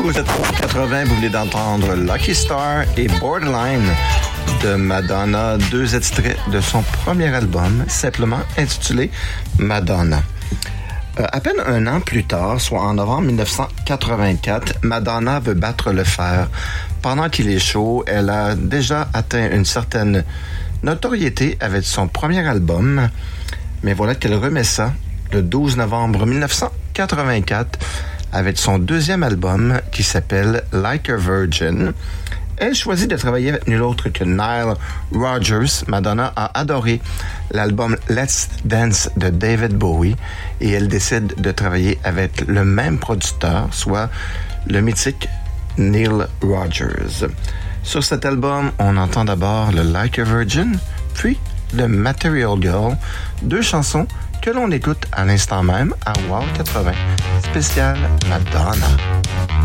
Vous êtes en 80, vous venez d'entendre Lucky Star et Borderline de Madonna, deux extraits de son premier album, simplement intitulé Madonna. À peine un an plus tard, soit en novembre 1984, Madonna veut battre le fer. Pendant qu'il est chaud, elle a déjà atteint une certaine notoriété avec son premier album, mais voilà qu'elle remet ça le 12 novembre 1984 avec son deuxième album qui s'appelle Like a Virgin. Elle choisit de travailler avec nul autre que Nile Rodgers. Madonna a adoré l'album Let's Dance de David Bowie et elle décide de travailler avec le même producteur, soit le mythique Neil Rodgers. Sur cet album, on entend d'abord le Like a Virgin, puis le Material Girl, deux chansons que l'on écoute à l'instant même à Wow 80, spécial Madonna.